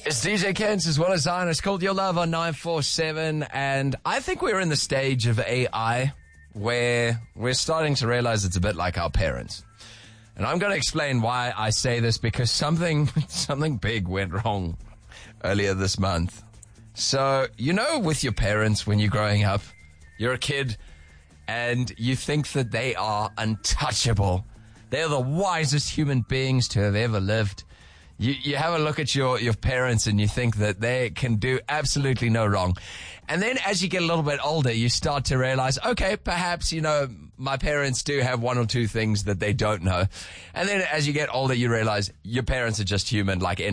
It's DJ Kent as well as Zion. It's called Your Love on 947. And I think we're in the stage of AI where we're starting to realize it's a bit like our parents. And I'm going to explain why I say this, because something big went wrong earlier this month. So, with your parents when you're growing up, you're a kid and you think that they are untouchable. They're the wisest human beings to have ever lived. You have a look at your parents and you think that they can do absolutely no wrong. And then as you get a little bit older, you start to realize, okay, perhaps, my parents do have one or two things that they don't know. And then as you get older, you realize your parents are just human like